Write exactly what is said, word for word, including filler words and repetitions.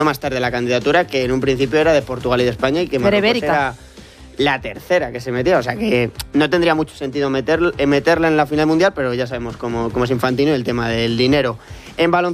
más tarde la candidatura, que en un principio era de Portugal y de España y que Marruecos era la tercera que se metía, o sea que no tendría mucho sentido meter, meterla en la final mundial, pero ya sabemos cómo, cómo es Infantino y el tema del dinero. En baloncesto